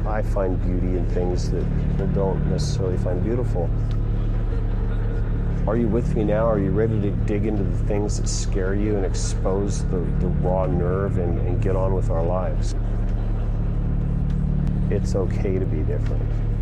I find beauty in things that people don't necessarily find beautiful. Are you with me now? Are you ready to dig into the things that scare you and expose the raw nerve and get on with our lives? It's okay to be different.